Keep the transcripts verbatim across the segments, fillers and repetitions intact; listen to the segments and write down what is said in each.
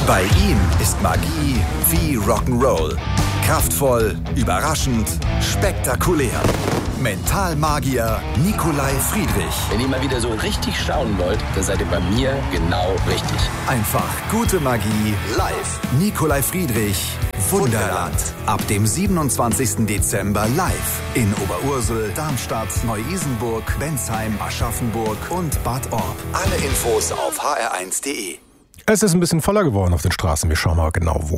Bei ihm ist Magie wie Rock'n'Roll. Kraftvoll, überraschend, spektakulär. Mentalmagier Nikolai Friedrich. Wenn ihr mal wieder so richtig staunen wollt, dann seid ihr bei mir genau richtig. Einfach gute Magie live. Nikolai Friedrich, Wunderland. Ab dem siebenundzwanzigsten Dezember live in Oberursel, Darmstadt, Neu-Isenburg, Bensheim, Aschaffenburg und Bad Orb. Alle Infos auf h r eins punkt d e. Es ist ein bisschen voller geworden auf den Straßen. Wir schauen mal genau wo.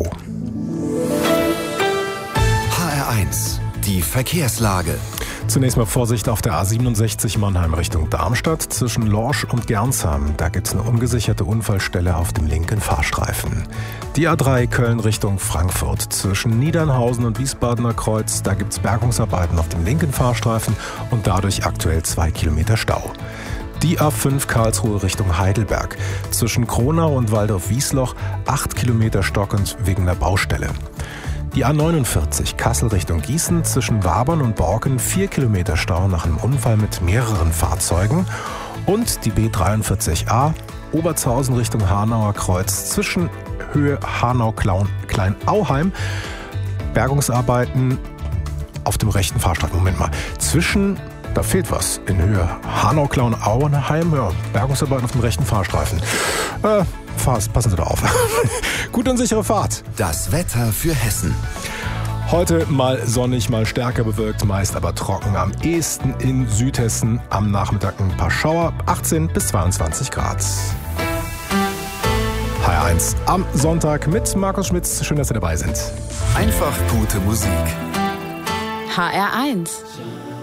H R eins, die Verkehrslage. Zunächst mal Vorsicht auf der A siebenundsechzig Mannheim Richtung Darmstadt zwischen Lorsch und Gernsheim. Da gibt es eine ungesicherte Unfallstelle auf dem linken Fahrstreifen. Die A drei Köln Richtung Frankfurt zwischen Niedernhausen und Wiesbadener Kreuz. Da gibt es Bergungsarbeiten auf dem linken Fahrstreifen und dadurch aktuell zwei Kilometer Stau. Die A fünf Karlsruhe Richtung Heidelberg zwischen Kronau und Waldorf-Wiesloch acht Kilometer stockend wegen der Baustelle. Die A neunundvierzig Kassel Richtung Gießen zwischen Wabern und Borken vier Kilometer Stau nach einem Unfall mit mehreren Fahrzeugen. Und die B dreiundvierzig A Obertshausen Richtung Hanauer Kreuz zwischen Höhe Hanau-Klein-Auheim. Bergungsarbeiten auf dem rechten Fahrstreifen. Moment mal. Zwischen, da fehlt was, in Höhe Hanau-Klein-Auheim. Ja, Bergungsarbeiten auf dem rechten Fahrstreifen. Äh, Passen Sie da auf. Gute und sichere Fahrt. Das Wetter für Hessen. Heute mal sonnig, mal stärker bewölkt, meist aber trocken. Am ehesten in Südhessen. Am Nachmittag ein paar Schauer, achtzehn bis zweiundzwanzig Grad. H R eins am Sonntag mit Markus Schmitz. Schön, dass Sie dabei sind. Einfach gute Musik. H R eins.